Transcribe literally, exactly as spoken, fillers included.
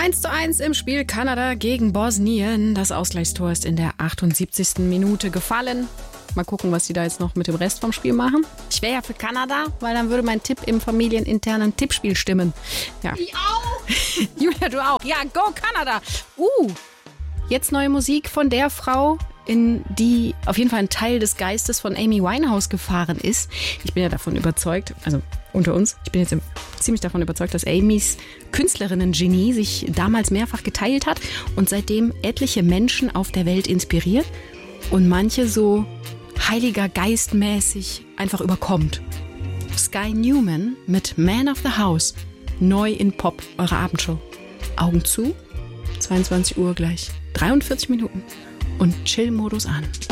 eins zu eins im Spiel Kanada gegen Bosnien. Das Ausgleichstor ist in der achtundsiebzigsten Minute gefallen. Mal gucken, was die da jetzt noch mit dem Rest vom Spiel machen. Ich wäre ja für Kanada, weil dann würde mein Tipp im familieninternen Tippspiel stimmen. Ja. Ich auch! Julia, du auch. Ja, go Kanada! Uh, jetzt neue Musik von der Frau, in die auf jeden Fall ein Teil des Geistes von Amy Winehouse gefahren ist. Ich bin ja davon überzeugt, also unter uns, ich bin jetzt ziemlich davon überzeugt, dass Amys Künstlerinnen-Genie sich damals mehrfach geteilt hat und seitdem etliche Menschen auf der Welt inspiriert und manche so Heiliger Geistmäßig einfach überkommt. Sky Newman mit Man of the House, neu in Pop, eure Abendshow. Augen zu, zweiundzwanzig Uhr gleich, dreiundvierzig Minuten und Chill-Modus an.